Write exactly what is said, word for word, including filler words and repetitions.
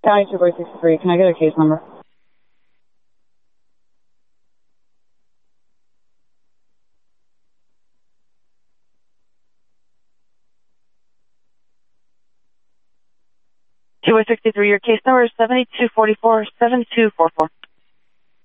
County two four six three, can I get a case number? two four six three, your case number is seven two four four, seven two four four.